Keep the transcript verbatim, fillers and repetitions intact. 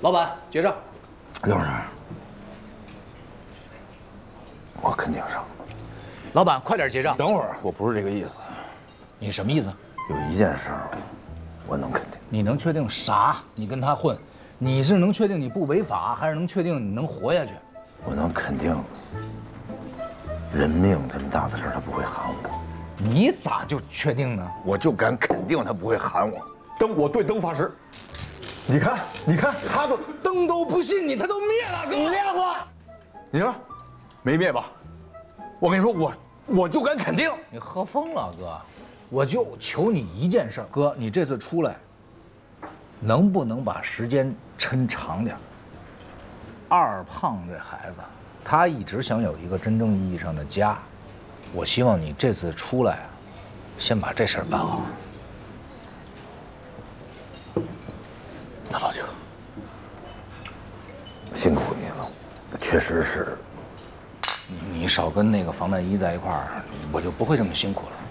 老板结账。 刘老师，我肯定上。 老板，快点结账。 等会儿，我不是这个意思。 你什么意思？ 有一件事儿，我能肯定。 你能确定啥？你跟他混，你是能确定你不违法，还是能确定你能活下去？ 我能肯定，人命这么大的事儿，他不会喊我。 你咋就确定呢？ 我就敢肯定他不会喊我。 灯，我对灯发誓。你看，你看，他都灯都不信你，他都灭了，哥。 你灭过？你说，没灭吧？我跟你说，我我就敢肯定。 你喝疯了，哥！我就求你一件事，哥，你这次出来，能不能把时间抻长点？二胖这孩子，他一直想有一个真正意义上的家，我希望你这次出来啊，先把这事儿办好。 大老舅，辛苦你了，确实是。 你你少跟那个房大一在一块儿，我就不会这么辛苦了。